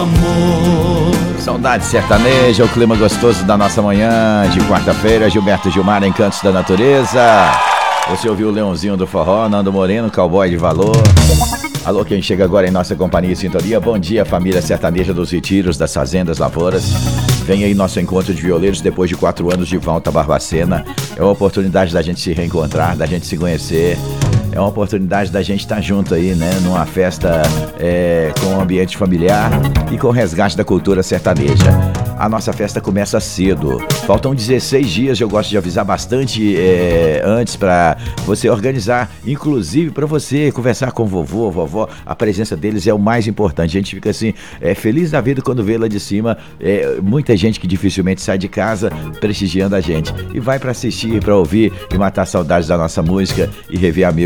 Saudade sertaneja, o clima gostoso da nossa manhã de quarta-feira. Gilberto Gilmar, Encantos da Natureza. Você ouviu o Leãozinho do Forró, Nando Moreno, Cowboy de Valor. Alô, quem chega agora em nossa companhia e sintonia. Bom dia, família sertaneja dos retiros, das fazendas, lavouras. Vem aí nosso encontro de violeiros depois de 4 anos de volta a Barbacena. É uma oportunidade da gente se reencontrar, da gente se conhecer. É uma oportunidade da gente estar junto aí, né? Numa festa com um ambiente familiar e com o resgate da cultura sertaneja. A nossa festa começa cedo. Faltam 16 dias, eu gosto de avisar bastante antes para você organizar, inclusive para você conversar com o vovô, vovó. A presença deles é o mais importante. A gente fica assim, feliz da vida quando vê lá de cima muita gente que dificilmente sai de casa prestigiando a gente. E vai para assistir, para ouvir e matar saudades da nossa música e rever amigos